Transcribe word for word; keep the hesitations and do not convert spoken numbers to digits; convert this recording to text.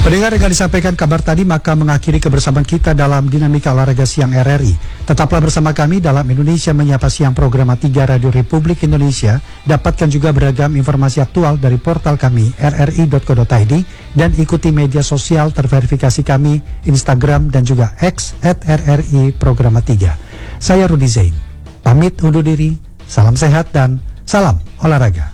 Pendengar, dengan disampaikan kabar tadi maka mengakhiri kebersamaan kita dalam Dinamika Olahraga Siang R R I. Tetaplah bersama kami dalam Indonesia Menyapa Siang program tiga Radio Republik Indonesia. Dapatkan juga beragam informasi aktual dari portal kami r r i dot co dot i d dan ikuti media sosial terverifikasi kami Instagram dan juga X at r r i programa tiga. Saya Rudi Zain, pamit undur diri, salam sehat dan salam olahraga.